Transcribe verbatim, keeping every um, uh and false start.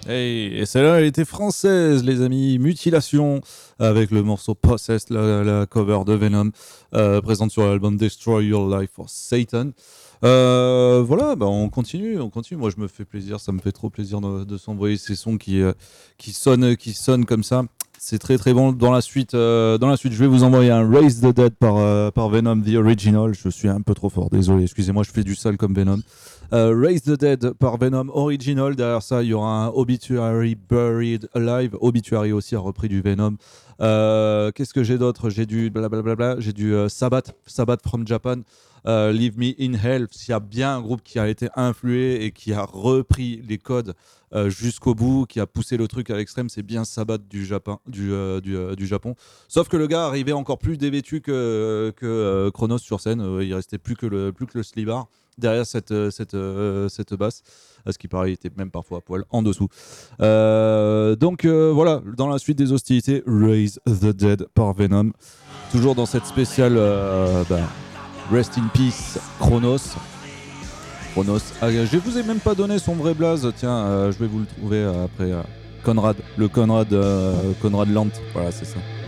Hey, et celle-là, elle était française, les amis. Mutilation, avec le morceau Possessed, la, la cover de Venom, euh, présente sur l'album Destroy Your Life for Satan. Euh, voilà, bah on continue, on continue. Moi, je me fais plaisir, ça me fait trop plaisir de, de s'envoyer ces sons qui, euh, qui sonnent, qui sonnent comme ça. C'est très très bon. Dans la suite, euh, dans la suite, je vais vous envoyer un Raise the Dead par, euh, par Venom, The Original. Je suis un peu trop fort, désolé, excusez-moi, je fais du sale comme Venom. Euh, Raise the Dead par Venom Original. Derrière ça, il y aura un Obituary Buried Alive. Obituary aussi a repris du Venom. Euh, qu'est-ce que j'ai d'autre? J'ai du blablabla. J'ai du euh, Sabbath, Sabbath from Japan. Euh, Leave Me in Hell. S'il y a bien un groupe qui a été influé et qui a repris les codes euh, jusqu'au bout, qui a poussé le truc à l'extrême, c'est bien Sabbath du Japon. Du, euh, du, euh, du Japon. Sauf que le gars arrivait encore plus dévêtu que, que euh, Chronos sur scène. Euh, il restait plus que le, plus que le slibard derrière cette, cette, euh, cette basse, à ce qui paraît, il était même parfois à poil en dessous. Euh, donc euh, voilà, dans la suite des hostilités, Raise the Dead par Venom. Toujours dans cette spéciale euh, bah, Rest in Peace Chronos. Chronos. Ah, je vous ai même pas donné son vrai blaze, tiens, euh, je vais vous le trouver euh, après. Euh, Conrad, le Conrad, euh, Conrad Lant, voilà, c'est ça.